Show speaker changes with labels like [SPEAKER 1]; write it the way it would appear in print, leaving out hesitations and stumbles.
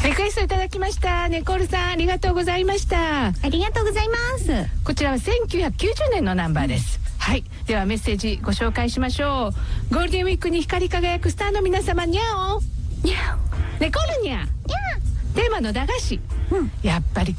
[SPEAKER 1] リクエストいただきましたネコールさん、ありがとうございました。
[SPEAKER 2] ありがとうございます。
[SPEAKER 1] こちらは1990年のナンバーです。はい、ではメッセージご紹介しましょう。ゴールデンウィークに光り輝くスターの皆様、にゃおにゃお、ネコールにゃテーマの駄菓子、やっぱり